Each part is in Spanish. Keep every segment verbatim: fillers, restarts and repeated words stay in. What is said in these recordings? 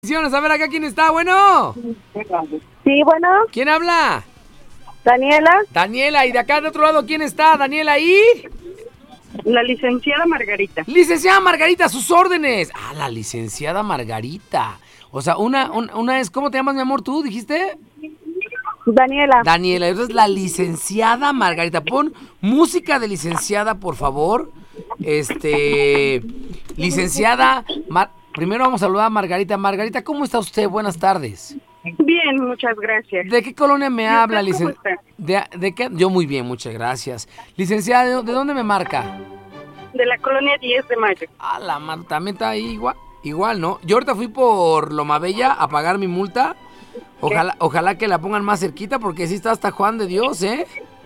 A ver acá quién está, bueno. Sí, bueno. ¿Quién habla? Daniela. Daniela, y de acá de otro lado, ¿quién está? Daniela, ¿y? La licenciada Margarita. Licenciada Margarita, a sus órdenes. Ah, la licenciada Margarita. O sea, una, una, una es, ¿cómo te llamas, mi amor, tú, dijiste? Daniela. Daniela, entonces la licenciada Margarita. Pon música de licenciada, por favor. Este, licenciada, Mar... primero vamos a saludar a Margarita. Margarita, ¿cómo está usted? Buenas tardes. Bien, muchas gracias. ¿De qué colonia me habla, licenciada? ¿De, ¿De qué? Yo muy bien, muchas gracias. Licenciada, ¿de, ¿de dónde me marca? De la colonia diez de mayo. Ah, la madre, también está ahí igual, igual, ¿no? Yo ahorita fui por Loma Bella a pagar mi multa. Ojalá, ojalá que la pongan más cerquita porque sí está hasta Juan de Dios, ¿eh?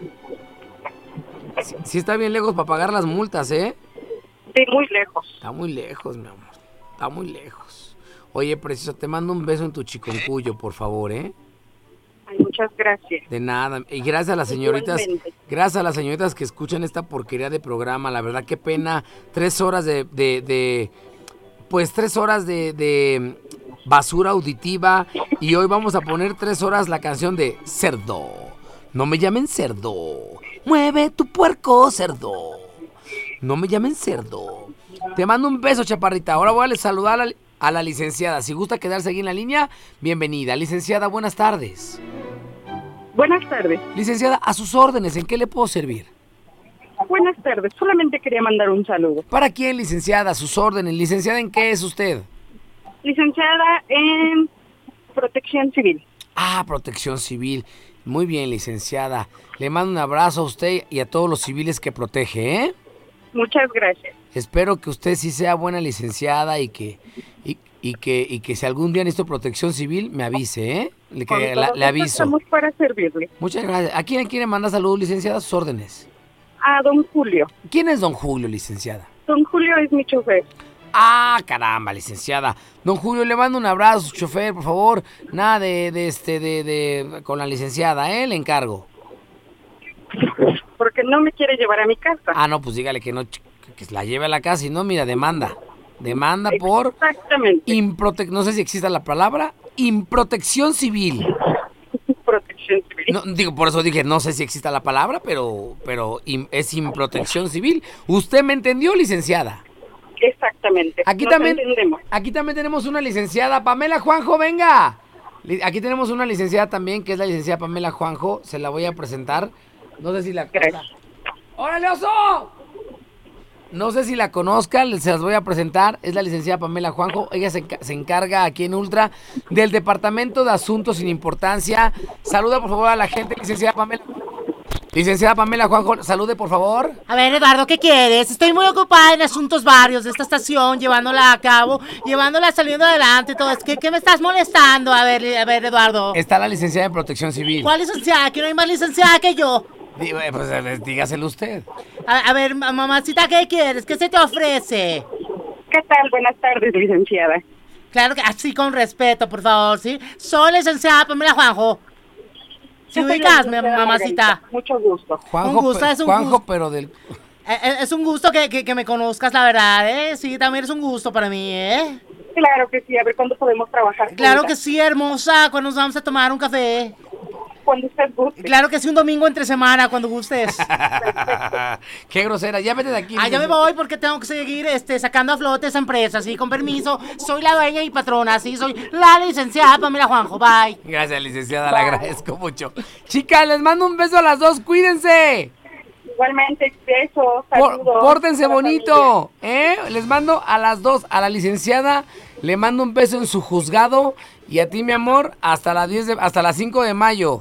Sí, sí está bien lejos para pagar las multas, ¿eh? Sí, muy lejos. Está muy lejos, mi amor. Está muy lejos. Oye, preciosa, te mando un beso en tu chiconcuyo, por favor, ¿eh? Ay, muchas gracias. De nada. Y gracias a las señoritas, Igualmente. gracias a las señoritas que escuchan esta porquería de programa. La verdad, qué pena. Tres horas de, de, de pues tres horas de, de basura auditiva. Y hoy vamos a poner tres horas la canción de Cerdo. No me llamen cerdo. Mueve tu puerco, cerdo. No me llamen cerdo. Te mando un beso, chaparrita. Ahora voy a saludar a la, a la licenciada. Si gusta quedarse aquí en la línea, bienvenida. Licenciada, buenas tardes. Buenas tardes. Licenciada, a sus órdenes, ¿en qué le puedo servir? Buenas tardes, solamente quería mandar un saludo. ¿Para quién, licenciada? A sus órdenes. ¿Licenciada en qué es usted? Licenciada en Protección Civil. Ah, Protección Civil. Muy bien, licenciada. Le mando un abrazo a usted y a todos los civiles que protege, ¿eh? Muchas gracias. Espero que usted sí sea buena licenciada y que y, y que y que si algún día necesito protección civil me avise, ¿eh? Le, que, la, le aviso. Estamos para servirle. Muchas gracias. ¿A quién quiere mandar saludos, licenciada? Sus órdenes. A don Julio. ¿Quién es don Julio, licenciada? Don Julio es mi chofer. Ah, caramba, licenciada. Don Julio, le mando un abrazo a su chofer, por favor. Nada de, de este de, de con la licenciada, ¿eh? Le encargo. Porque no me quiere llevar a mi casa. Ah, no, pues dígale que no, que la lleve a la casa y no, mira, demanda. Demanda por... Exactamente. Improte- no sé si exista la palabra, improtección civil. Protección civil. No, digo, por eso dije, no sé si exista la palabra, pero, pero im, es improtección civil. ¿Usted me entendió, licenciada? Exactamente. Aquí Nos también, entendemos. aquí también tenemos una licenciada, Pamela Juanjo, venga. Aquí tenemos una licenciada también, que es la licenciada Pamela Juanjo. Se la voy a presentar. No sé si la... Gracias. ¡Órale, oso! No sé si la conozcan, se las voy a presentar. Es la licenciada Pamela Juanjo. Ella se, se encarga aquí en Ultra del Departamento de Asuntos sin Importancia. Saluda, por favor, a la gente, licenciada Pamela. Licenciada Pamela Juanjo, salude, por favor. A ver, Eduardo, ¿qué quieres? Estoy muy ocupada en asuntos varios de esta estación, llevándola a cabo, llevándola saliendo adelante y todo. ¿Qué, ¿Qué me estás molestando? A ver, a ver, Eduardo. Está la licenciada en Protección Civil. ¿Cuál licenciada? Que no hay más licenciada que yo. Digo, eh, pues dígaselo usted. A, a ver, mamacita, ¿qué quieres? ¿Qué se te ofrece? ¿Qué tal? Buenas tardes, licenciada. Claro que así, con respeto, por favor, ¿sí? Soy licenciada Pamela Juanjo. ¿Sí ubicas, mi mamacita? Margarita. Mucho gusto. Juanjo, Un gusto, pe- es un Juanjo gusto. pero del... Es, es un gusto que, que, que me conozcas, la verdad, ¿eh? Sí, también es un gusto para mí, ¿eh? Claro que sí, a ver cuándo podemos trabajar. Claro juntas? que sí, hermosa, cuando nos vamos a tomar un café. Cuando usted guste. Claro que sí, un domingo entre semana, cuando gustes. Qué grosera, ya vete de aquí. Ah, ya me voy porque tengo que seguir este, sacando a flote esa empresa, sí, con permiso. Soy la dueña y patrona, sí, soy la licenciada Pamela Juanjo, bye. Gracias, licenciada, le agradezco mucho. Chicas, les mando un beso a las dos, cuídense. Igualmente, besos, Por- saludos. pórtense a la bonito, ¿eh? Les mando a las dos, a la licenciada, le mando un beso en su juzgado y a ti, mi amor, hasta las diez de, hasta las cinco de mayo.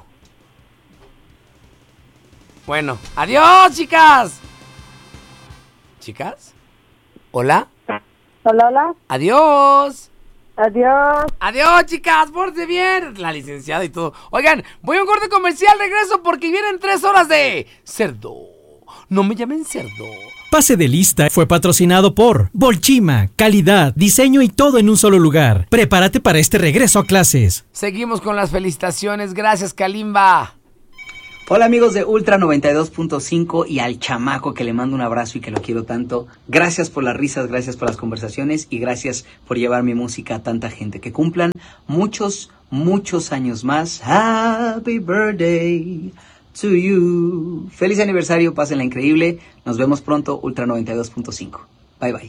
Bueno, adiós, chicas. ¿Chicas? ¿Hola? Hola, hola. Adiós. Adiós. Adiós, chicas, pórtense bien. La licenciada y todo. Oigan, voy a un corte comercial, regreso porque vienen tres horas de cerdo. No me llamen cerdo. Pase de lista fue patrocinado por Bolchima, calidad, diseño y todo en un solo lugar. Prepárate para este regreso a clases. Seguimos con las felicitaciones. Gracias, Kalimba. Hola amigos de Ultra noventa y dos punto cinco y al chamaco que le mando un abrazo y que lo quiero tanto. Gracias por las risas, gracias por las conversaciones y gracias por llevar mi música a tanta gente. Que cumplan muchos, muchos años más. Happy birthday to you. Feliz aniversario, pásenla increíble. Nos vemos pronto, Ultra noventa y dos punto cinco. Bye bye.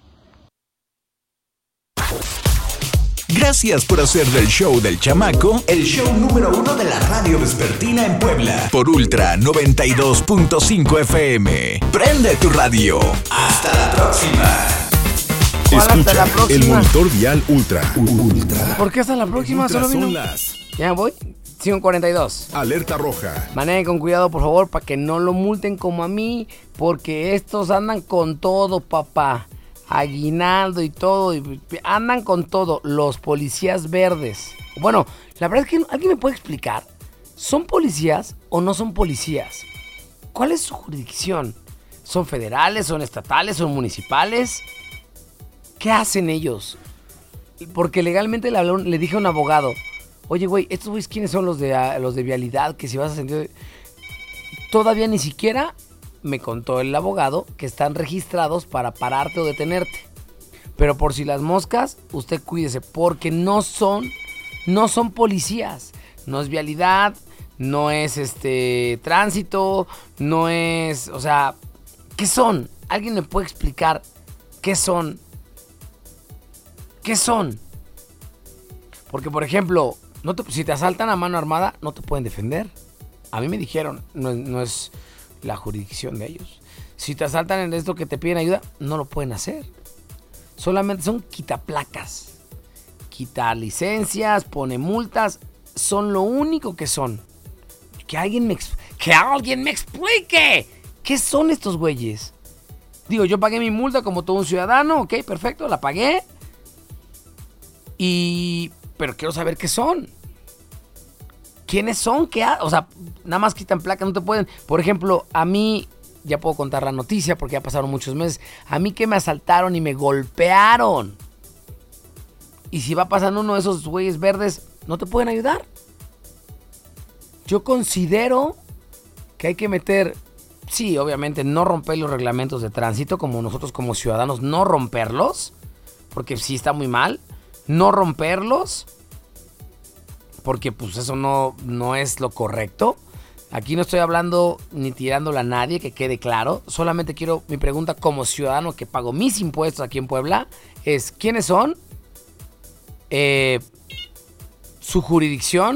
Gracias por hacer del show del chamaco el show número uno de la radio vespertina en Puebla. Por Ultra noventa y dos punto cinco F M. Prende tu radio. Hasta la próxima. Escucha hasta la próxima. El monitor vial Ultra. Ultra. ¿Por qué hasta la próxima? Ultra Solo vino. son las... Ya voy. cinco cuarenta y dos. Alerta roja. Manejen con cuidado, por favor, para que no lo multen como a mí, porque estos andan con todo, papá. Aguinaldo y todo, y andan con todo, los policías verdes. Bueno, la verdad es que alguien me puede explicar, ¿son policías o no son policías? ¿Cuál es su jurisdicción? ¿Son federales, son estatales, son municipales? ¿Qué hacen ellos? Porque legalmente le, habló, le dije a un abogado, oye güey, estos güeyes quiénes son los de, uh, los de vialidad, que si vas a sentir... Todavía ni siquiera... Me contó el abogado que están registrados para pararte o detenerte. Pero por si las moscas, usted cuídese, porque no son, no son policías. No es vialidad, no es este tránsito, no es, o sea, ¿qué son? ¿Alguien me puede explicar qué son? ¿Qué son? Porque, por ejemplo, no te, si te asaltan a mano armada, no te pueden defender. A mí me dijeron, no, no es... la jurisdicción de ellos. Si te asaltan en esto que te piden ayuda, no lo pueden hacer. Solamente son quitaplacas. Quita licencias, pone multas. Son lo único que son. Que alguien me, que alguien me explique. ¿Qué son estos güeyes? Digo, yo pagué mi multa como todo un ciudadano. Ok, perfecto, la pagué. Y... pero quiero saber qué son. ¿Quiénes son? ¿Qué ha? O sea, nada más quitan placa, no te pueden... Por ejemplo, a mí, ya puedo contar la noticia porque ya pasaron muchos meses. A mí que me asaltaron y me golpearon. Y si va pasando uno de esos güeyes verdes, ¿no te pueden ayudar? Yo considero que hay que meter... Sí, obviamente, no romper los reglamentos de tránsito, como nosotros como ciudadanos, no romperlos. Porque sí está muy mal. No romperlos. Porque pues eso no, no es lo correcto. Aquí no estoy hablando ni tirándola a nadie, que quede claro. Solamente quiero, mi pregunta como ciudadano que pago mis impuestos aquí en Puebla es, ¿quiénes son? Eh, su jurisdicción.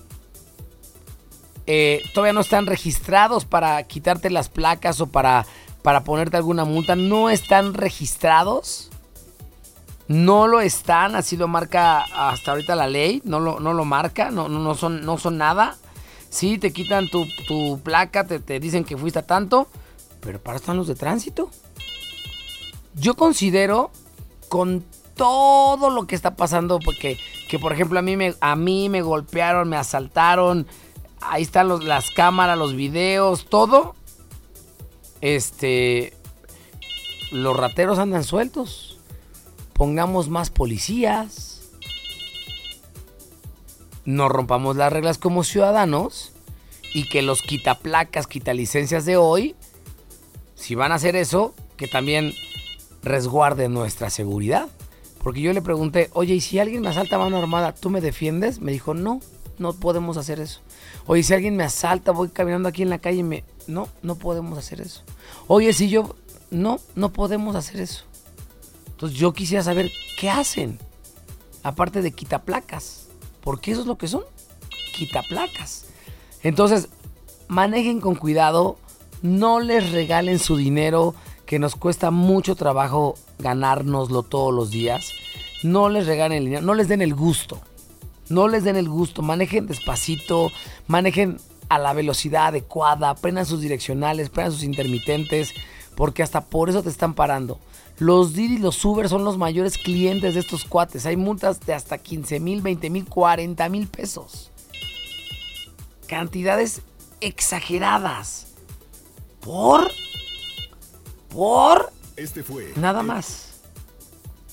Eh, todavía no están registrados para quitarte las placas o para, para ponerte alguna multa. No están registrados. No lo están, así lo marca hasta ahorita la ley, no lo, no lo marca, no, no, no, son, no son nada. Sí, te quitan tu, tu placa, te, te dicen que fuiste a tanto, pero para están los de tránsito. Yo considero, con todo lo que está pasando, porque que por ejemplo a mí me, a mí me golpearon, me asaltaron, ahí están los, las cámaras, los videos, todo. Este, los rateros andan sueltos. Pongamos más policías, no rompamos las reglas como ciudadanos y que los quitaplacas, quitalicencias de hoy, si van a hacer eso, que también resguarden nuestra seguridad. Porque yo le pregunté, oye, ¿y si alguien me asalta a mano armada, tú me defiendes? Me dijo, no, no podemos hacer eso. Oye, si alguien me asalta, voy caminando aquí en la calle y me... No, no podemos hacer eso. Oye, si yo... No, no podemos hacer eso. Entonces yo quisiera saber qué hacen, aparte de quitaplacas, porque eso es lo que son, quitaplacas. Entonces, manejen con cuidado, no les regalen su dinero, que nos cuesta mucho trabajo ganárnoslo todos los días. No les regalen el dinero, no les den el gusto, no les den el gusto, manejen despacito, manejen a la velocidad adecuada, prendan sus direccionales, prendan sus intermitentes, porque hasta por eso te están parando. Los Didi y los Uber son los mayores clientes de estos cuates. Hay multas de hasta quince mil, veinte mil, cuarenta mil pesos. Cantidades exageradas. ¿Por? ¿Por? Este fue Nada más.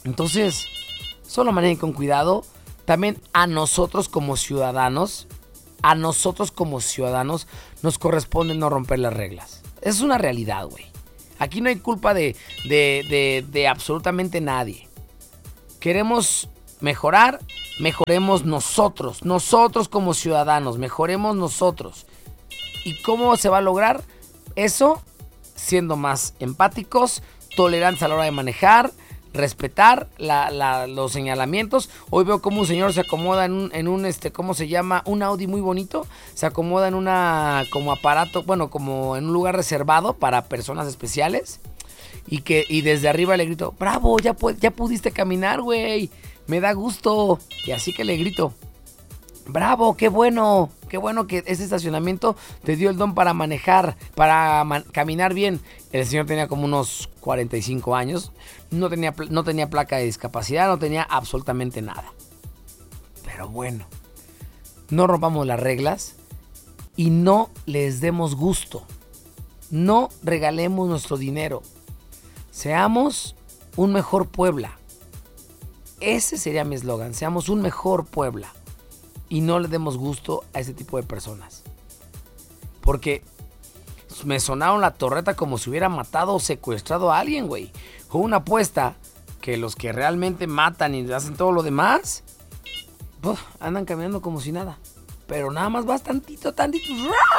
Entonces, solo manejen con cuidado. También a nosotros como ciudadanos, a nosotros como ciudadanos nos corresponde no romper las reglas. Es una realidad, güey. Aquí no hay culpa de, de, de, de absolutamente nadie. Queremos mejorar, mejoremos nosotros. Nosotros como ciudadanos, mejoremos nosotros. ¿Y cómo se va a lograr eso? Siendo más empáticos, tolerantes a la hora de manejar, respetar la, la, los señalamientos. Hoy veo como un señor se acomoda en un, en un este, ¿cómo se llama? Un Audi muy bonito. Se acomoda en una, como aparato, bueno, como en un lugar reservado para personas especiales. Y que y desde arriba le grito, bravo, ya, ya pudiste caminar, güey. Me da gusto. Y así que le grito, bravo, qué bueno. Qué bueno que ese estacionamiento te dio el don para manejar, para man- caminar bien. El señor tenía como unos cuarenta y cinco años. No tenía, no tenía placa de discapacidad, no tenía absolutamente nada. Pero bueno, no rompamos las reglas y no les demos gusto. No regalemos nuestro dinero. Seamos un mejor Puebla. Ese sería mi eslogan. Seamos un mejor Puebla. Y no le demos gusto a ese tipo de personas. Porque me sonaron la torreta como si hubiera matado o secuestrado a alguien, güey. Fue una apuesta que los que realmente matan y hacen todo lo demás, uf, andan caminando como si nada. Pero nada más vas tantito, tantito.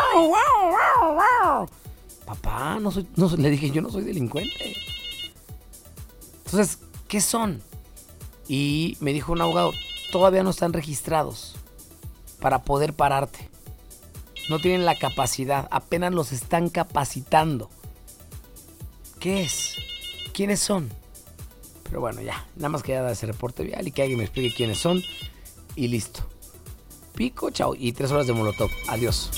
Papá, no soy, no, le dije, yo no soy delincuente. Entonces, ¿qué son? Y me dijo un abogado, todavía no están registrados para poder pararte. No tienen la capacidad, apenas los están capacitando. ¿Qué es? ¿Quiénes son? Pero bueno, ya, nada más quería dar ese reporte vial y que alguien me explique quiénes son y listo. Pico, chao, y tres horas de molotov. Adiós.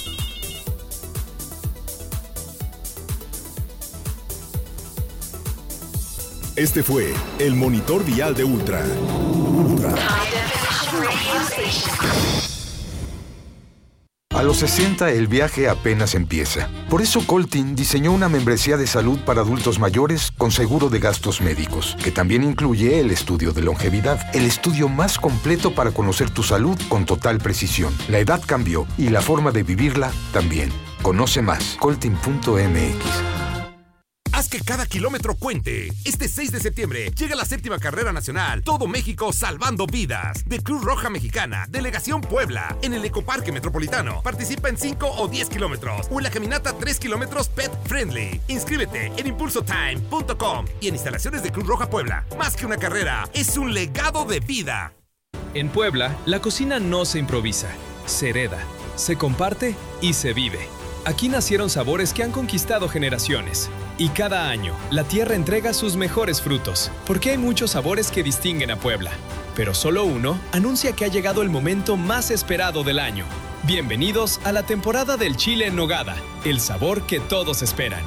Este fue el monitor vial de Ultra. Ultra. A los sesenta el viaje apenas empieza. Por eso Coltin diseñó una membresía de salud para adultos mayores con seguro de gastos médicos, que también incluye el estudio de longevidad, el estudio más completo para conocer tu salud con total precisión. La edad cambió y la forma de vivirla también. Conoce más, coltin punto m x. Haz que cada kilómetro cuente. Este seis de septiembre llega la séptima carrera nacional Todo México Salvando Vidas de Cruz Roja Mexicana, Delegación Puebla, en el Ecoparque Metropolitano. Participa en cinco o diez kilómetros o en la caminata tres kilómetros Pet Friendly. Inscríbete en impulso time punto com y en instalaciones de Cruz Roja Puebla. Más que una carrera, es un legado de vida. En Puebla, la cocina no se improvisa, se hereda, se comparte y se vive. Aquí nacieron sabores que han conquistado generaciones. Y cada año, la tierra entrega sus mejores frutos, porque hay muchos sabores que distinguen a Puebla. Pero solo uno anuncia que ha llegado el momento más esperado del año. Bienvenidos a la temporada del chile en nogada, el sabor que todos esperan.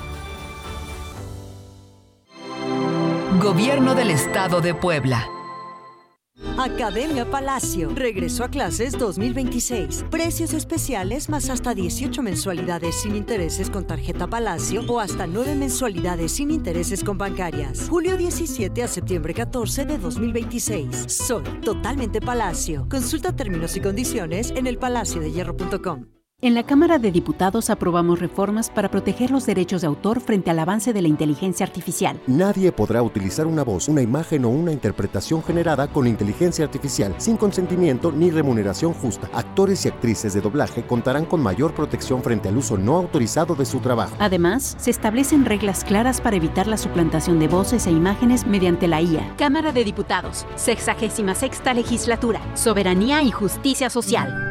Gobierno del Estado de Puebla. Academia Palacio. Regreso a clases dos mil veintiséis. Precios especiales más hasta dieciocho mensualidades sin intereses con tarjeta Palacio o hasta nueve mensualidades sin intereses con bancarias. Julio diecisiete a septiembre catorce de dos mil veintiséis. Soy totalmente Palacio. Consulta términos y condiciones en el palacio de hierro punto com. En la Cámara de Diputados aprobamos reformas para proteger los derechos de autor frente al avance de la inteligencia artificial. Nadie podrá utilizar una voz, una imagen o una interpretación generada con inteligencia artificial sin consentimiento ni remuneración justa. Actores y actrices de doblaje contarán con mayor protección frente al uso no autorizado de su trabajo. Además, se establecen reglas claras para evitar la suplantación de voces e imágenes mediante la I A. Cámara de Diputados, sexagésima sexta legislatura, soberanía y justicia social.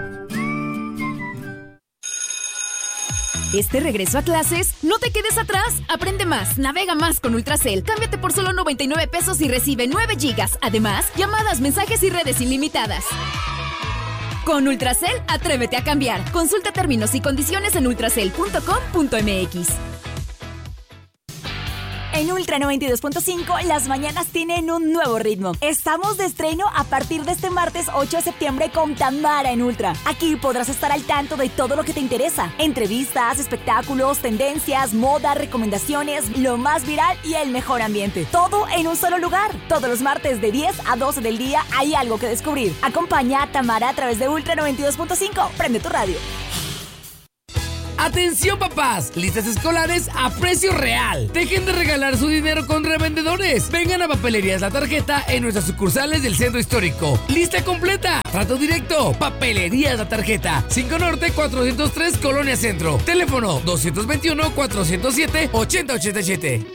Este regreso a clases, no te quedes atrás. Aprende más, navega más con Ultracel. Cámbiate por solo noventa y nueve pesos y recibe nueve gigas. Además, llamadas, mensajes y redes ilimitadas. Con Ultracel, atrévete a cambiar. Consulta términos y condiciones en ultracel punto com punto m x. En Ultra noventa y dos punto cinco, las mañanas tienen un nuevo ritmo. Estamos de estreno a partir de este martes ocho de septiembre con Tamara en Ultra. Aquí podrás estar al tanto de todo lo que te interesa. Entrevistas, espectáculos, tendencias, moda, recomendaciones, lo más viral y el mejor ambiente. Todo en un solo lugar. Todos los martes de diez a doce del día hay algo que descubrir. Acompaña a Tamara a través de Ultra noventa y dos punto cinco. Prende tu radio. ¡Atención, papás! Listas escolares a precio real. Dejen de regalar su dinero con revendedores. Vengan a Papelerías La Tarjeta en nuestras sucursales del Centro Histórico. Lista completa. Trato directo. Papelerías La Tarjeta. cinco Norte cuatrocientos tres, Colonia Centro. Teléfono dos dos uno, cuatro cero siete, ocho cero ocho siete.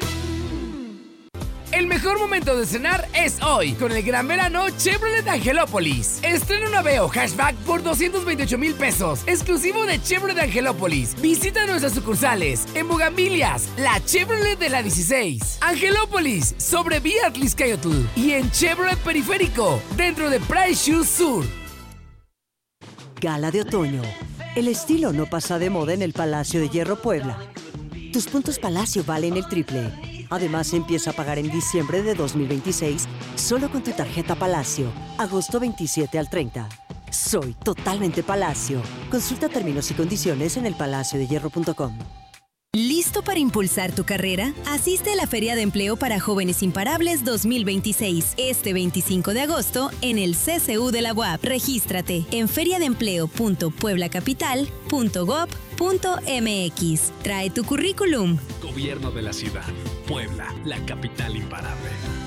El mejor momento de cenar es hoy, con el gran verano Chevrolet Angelópolis. Estrena un Aveo Hatchback por doscientos veintiocho mil pesos, exclusivo de Chevrolet Angelópolis. Visita nuestras sucursales en Bugambilias, la Chevrolet de la dieciséis, Angelópolis, sobre Vía Atliscayotl y en Chevrolet Periférico, dentro de Price Shoes Sur. Gala de otoño. El estilo no pasa de moda en el Palacio de Hierro Puebla. Tus puntos Palacio valen el triple. Además, empieza a pagar en diciembre de dos mil veintiséis solo con tu tarjeta Palacio, agosto veintisiete al treinta. Soy totalmente Palacio. Consulta términos y condiciones en el palacio de hierro punto com. ¿Listo para impulsar tu carrera? Asiste a la Feria de Empleo para Jóvenes Imparables dos mil veintiséis, este veinticinco de agosto, en el C C U de la U A P. Regístrate en feriadeempleo punto puebla capital punto gob punto m x. Trae tu currículum. Gobierno de la ciudad. Puebla, la capital imparable.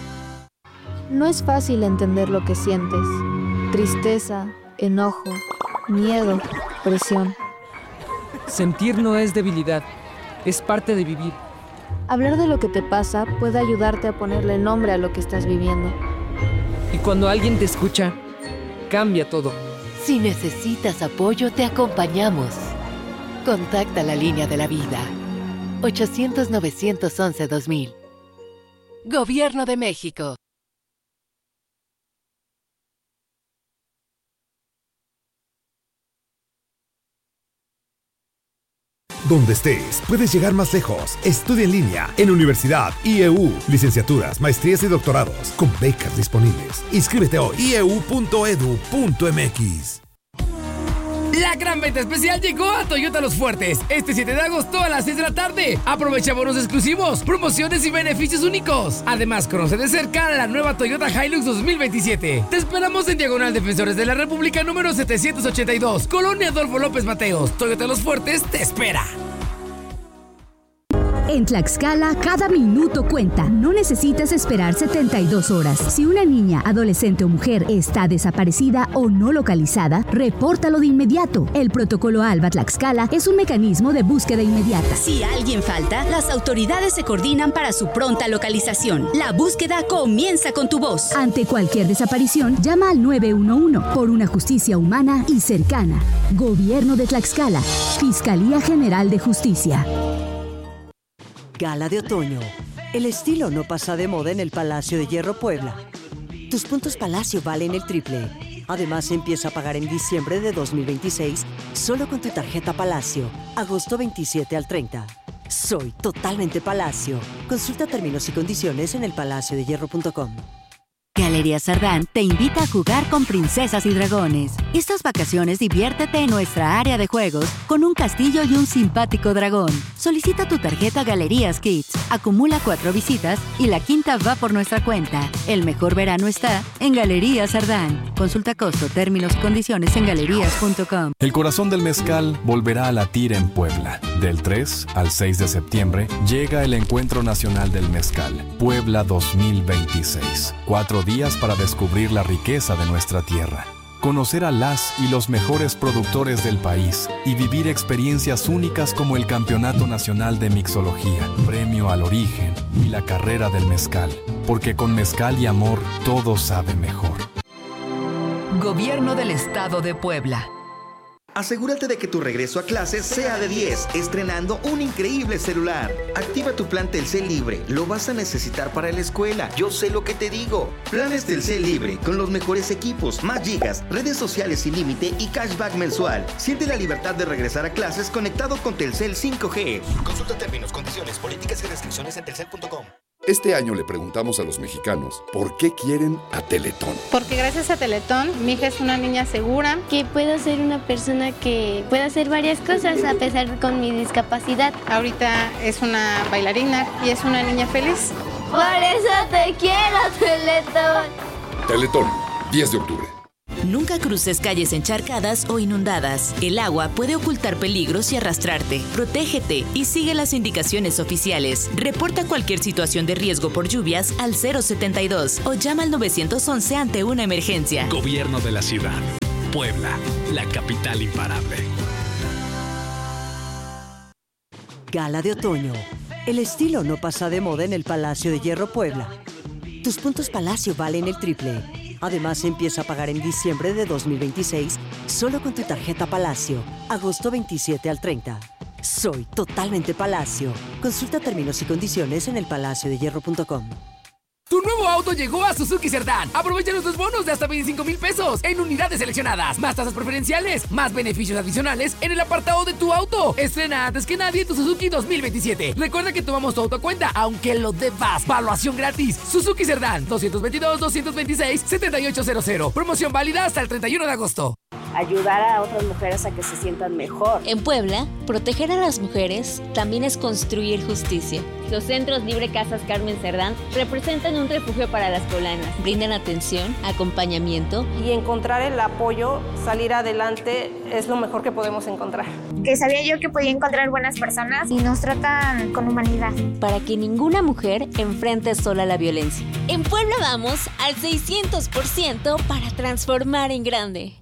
No es fácil entender lo que sientes. Tristeza, enojo, miedo, presión. Sentir no es debilidad. Es parte de vivir. Hablar de lo que te pasa puede ayudarte a ponerle nombre a lo que estás viviendo. Y cuando alguien te escucha, cambia todo. Si necesitas apoyo, te acompañamos. Contacta la línea de la vida. ochocientos, novecientos once, dos mil. Gobierno de México. Donde estés, puedes llegar más lejos. Estudia en línea en Universidad I E U. Licenciaturas, maestrías y doctorados con becas disponibles. Inscríbete hoy. i e u punto e d u punto m x. La gran venta especial llegó a Toyota Los Fuertes este siete de agosto a las seis de la tarde. Aprovecha bonos exclusivos, promociones y beneficios únicos. Además, conoce de cerca la nueva Toyota Hilux dos mil veintisiete. Te esperamos en Diagonal Defensores de la República número setecientos ochenta y dos, Colonia Adolfo López Mateos. Toyota Los Fuertes te espera. En Tlaxcala, cada minuto cuenta. No necesitas esperar setenta y dos horas. Si una niña, adolescente o mujer está desaparecida o no localizada, repórtalo de inmediato. El protocolo ALBA Tlaxcala es un mecanismo de búsqueda inmediata. Si alguien falta, las autoridades se coordinan para su pronta localización. La búsqueda comienza con tu voz. Ante cualquier desaparición, llama al nueve uno uno por una justicia humana y cercana. Gobierno de Tlaxcala. Fiscalía General de Justicia. Gala de otoño. El estilo no pasa de moda en el Palacio de Hierro Puebla. Tus puntos Palacio valen el triple. Además, empieza a pagar en diciembre de dos mil veintiséis solo con tu tarjeta Palacio, agosto veintisiete al treinta. Soy totalmente Palacio. Consulta términos y condiciones en el palacio de hierro punto com. Galerías Sardán te invita a jugar con princesas y dragones. Estas vacaciones diviértete en nuestra área de juegos con un castillo y un simpático dragón. Solicita tu tarjeta Galerías Kids, acumula cuatro visitas y la quinta va por nuestra cuenta. El mejor verano está en Galerías Sardán. Consulta costo, términos y condiciones en galerías punto com. El corazón del mezcal volverá a latir en Puebla. Del tres al seis de septiembre llega el Encuentro Nacional del Mezcal, Puebla dos mil veintiséis. Cuatro días para descubrir la riqueza de nuestra tierra, conocer a las y los mejores productores del país y vivir experiencias únicas como el Campeonato Nacional de Mixología, Premio al Origen y la Carrera del Mezcal, porque con mezcal y amor todo sabe mejor. Gobierno del Estado de Puebla. Asegúrate de que tu regreso a clases sea de diez, estrenando un increíble celular. Activa tu plan Telcel Libre, lo vas a necesitar para la escuela. Yo sé lo que te digo. Planes Telcel Libre, con los mejores equipos, más gigas, redes sociales sin límite y cashback mensual. Siente la libertad de regresar a clases conectado con Telcel cinco G. Consulta términos, condiciones, políticas y restricciones en telcel punto com. Este año le preguntamos a los mexicanos por qué quieren a Teletón. Porque gracias a Teletón, mi hija es una niña segura. Que puedo ser una persona que pueda hacer varias cosas a pesar con mi discapacidad. Ahorita es una bailarina y es una niña feliz. Por eso te quiero, Teletón. Teletón, diez de octubre. Nunca cruces calles encharcadas o inundadas. El agua puede ocultar peligros y arrastrarte. Protégete y sigue las indicaciones oficiales. Reporta cualquier situación de riesgo por lluvias al cero setenta y dos o llama al nueve once ante una emergencia. Gobierno de la ciudad. Puebla, la capital imparable. Gala de otoño. El estilo no pasa de moda en el Palacio de Hierro Puebla. Tus puntos Palacio valen el triple. Además, empieza a pagar en diciembre de dos mil veintiséis solo con tu tarjeta Palacio, agosto veintisiete al treinta. Soy totalmente Palacio. Consulta términos y condiciones en el palacio de hierro punto com. Tu nuevo auto llegó a Suzuki Cerdán. Aprovecha nuestros bonos de hasta veinticinco mil pesos en unidades seleccionadas, más tasas preferenciales, más beneficios adicionales en el apartado de tu auto. Estrena antes que nadie tu Suzuki dos mil veintisiete. Recuerda que tomamos tu auto a cuenta, aunque lo debas. Valuación gratis. Suzuki Cerdán, dos veintidós, dos veintiséis, setenta y ocho cero. Promoción válida hasta el treinta y uno de agosto. Ayudar a otras mujeres a que se sientan mejor. En Puebla, proteger a las mujeres también es construir justicia. Los Centros Libre Casas Carmen Cerdán representan un refugio para las poblanas. Brindan atención, acompañamiento. Y encontrar el apoyo, salir adelante, es lo mejor que podemos encontrar. Que sabía yo que podía encontrar buenas personas y nos tratan con humanidad. Para que ninguna mujer enfrente sola la violencia. En Puebla vamos al seiscientos por ciento para transformar en grande.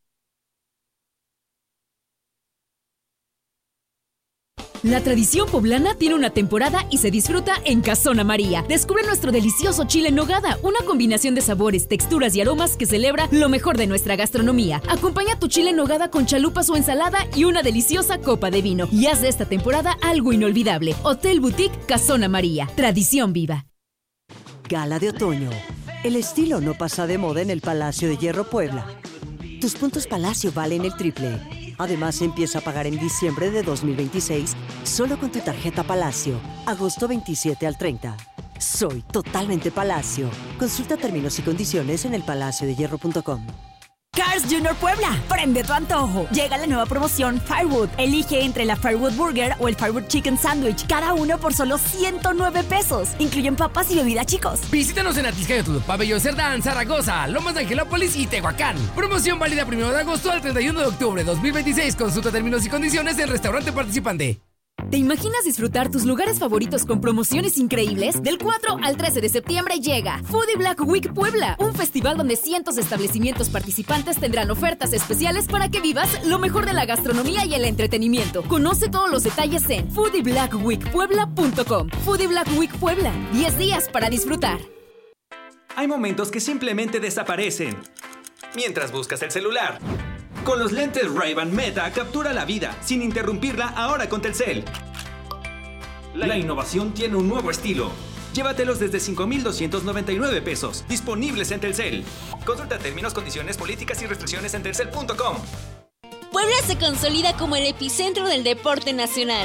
La tradición poblana tiene una temporada y se disfruta en Casona María. Descubre nuestro delicioso chile en nogada, una combinación de sabores, texturas y aromas que celebra lo mejor de nuestra gastronomía. Acompaña tu chile en nogada con chalupas o ensalada y una deliciosa copa de vino. Y haz de esta temporada algo inolvidable. Hotel Boutique Casona María. Tradición viva. Gala de otoño. El estilo no pasa de moda en el Palacio de Hierro Puebla. Tus puntos Palacio valen el triple. Además, empieza a pagar en diciembre de dos mil veintiséis solo con tu tarjeta Palacio, agosto veintisiete al treinta. Soy totalmente Palacio. Consulta términos y condiciones en el palacio de hierro punto com. Cars Junior Puebla, prende tu antojo. Llega la nueva promoción Firewood. Elige entre la Firewood Burger o el Firewood Chicken Sandwich, cada uno por solo ciento nueve pesos. Incluyen papas y bebida, chicos. Visítanos en Atiscayo, Pabellón Cerdán, Zaragoza, Lomas de Angelópolis y Tehuacán. Promoción válida primero de agosto al treinta y uno de octubre de dos mil veintiséis. Consulta términos y condiciones en restaurante participante. ¿Te imaginas disfrutar tus lugares favoritos con promociones increíbles? Del cuatro al trece de septiembre llega Foodie Black Week Puebla, un festival donde cientos de establecimientos participantes tendrán ofertas especiales para que vivas lo mejor de la gastronomía y el entretenimiento. Conoce todos los detalles en foodie black week puebla punto com. Foodie Black Week Puebla, diez días para disfrutar. Hay momentos que simplemente desaparecen mientras buscas el celular. Con los lentes Ray-Ban Meta captura la vida sin interrumpirla ahora con Telcel. La innovación tiene un nuevo estilo. Llévatelos desde cinco mil doscientos noventa y nueve pesos. Disponibles en Telcel. Consulta términos, condiciones, políticas y restricciones en telcel punto com. Puebla se consolida como el epicentro del deporte nacional.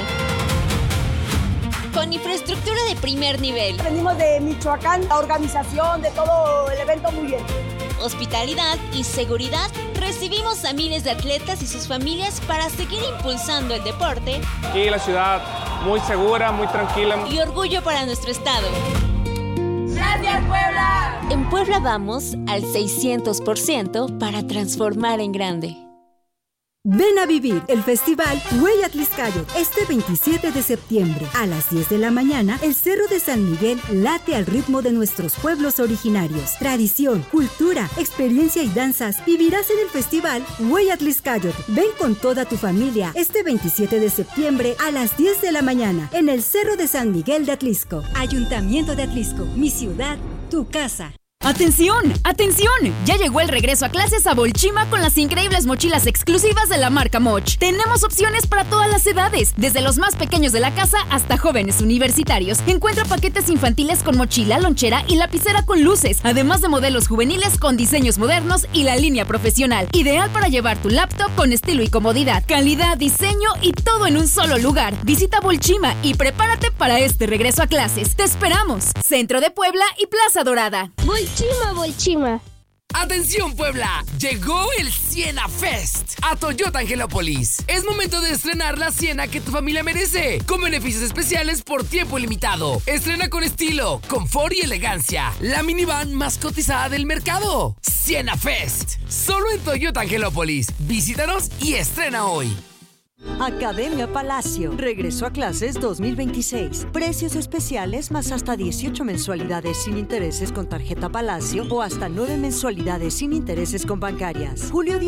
Con infraestructura de primer nivel. Venimos de Michoacán, la organización de todo el evento muy bien. Hospitalidad y seguridad. Recibimos a miles de atletas y sus familias para seguir impulsando el deporte. Aquí la ciudad muy segura, muy tranquila. Y orgullo para nuestro estado. ¡Gracias, Puebla! En Puebla vamos al seiscientos por ciento para transformar en grande. Ven a vivir el festival Huella Tliscayo este veintisiete de septiembre. A las diez de la mañana, el Cerro de San Miguel late al ritmo de nuestros pueblos originarios. Tradición, cultura, experiencia y danzas vivirás en el festival Huella Tliscayo. Ven con toda tu familia este veintisiete de septiembre a las diez de la mañana en el Cerro de San Miguel de Atlisco. Ayuntamiento de Atlisco, mi ciudad, tu casa. ¡Atención! ¡Atención! Ya llegó el regreso a clases a Bolchima con las increíbles mochilas exclusivas de la marca Moch. Tenemos opciones para todas las edades, desde los más pequeños de la casa hasta jóvenes universitarios. Encuentra paquetes infantiles con mochila, lonchera y lapicera con luces, además de modelos juveniles con diseños modernos y la línea profesional. Ideal para llevar tu laptop con estilo y comodidad, calidad, diseño y todo en un solo lugar. Visita Bolchima y prepárate para este regreso a clases. ¡Te esperamos! Centro de Puebla y Plaza Dorada. Bolchima, Bolchima. ¡Atención, Puebla! Llegó el Siena Fest a Toyota Angelópolis. Es momento de estrenar la Siena que tu familia merece, con beneficios especiales por tiempo limitado. Estrena con estilo, confort y elegancia la minivan más cotizada del mercado. Siena Fest, solo en Toyota Angelópolis. Visítanos y estrena hoy. Academia Palacio. Regreso a clases dos mil veintiséis. Precios especiales más hasta dieciocho mensualidades sin intereses con tarjeta Palacio o hasta nueve mensualidades sin intereses con bancarias. Julio